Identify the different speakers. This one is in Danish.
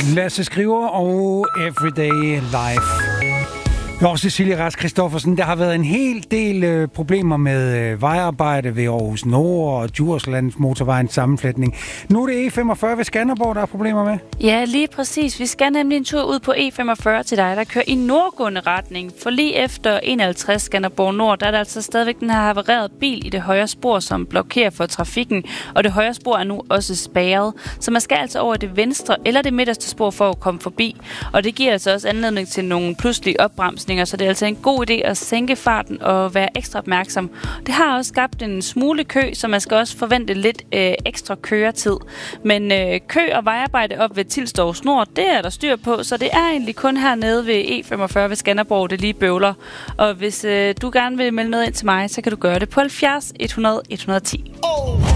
Speaker 1: Lasse Skriver og Everyday Life. Jo, Cecilie Rask Christoffersen, der har været en hel del problemer med vejarbejde ved Aarhus Nord og Djurslands motorvejens sammenflætning. Nu er det E45 ved Skanderborg, der er problemer med.
Speaker 2: Ja, lige præcis. Vi skal nemlig en tur ud på E45 til dig, der kører i nordgående retning. For lige efter 51 Skanderborg Nord, der er der altså stadigvæk den her havarerede bil i det højre spor, som blokerer for trafikken. Og det højre spor er nu også spærret. Så man skal altså over det venstre eller det midterste spor for at komme forbi. Og det giver altså også anledning til nogle pludselige opbremsninger. Så det er altså en god idé at sænke farten og være ekstra opmærksom. Det har også skabt en smule kø, så man skal også forvente lidt ekstra køretid. Men kø og vejarbejde op ved Tilstorvs Nord, det er der styr på, så det er egentlig kun hernede ved E45 ved Skanderborg, det lige bøvler. Og hvis du gerne vil melde noget ind til mig, så kan du gøre det på 70 100 110.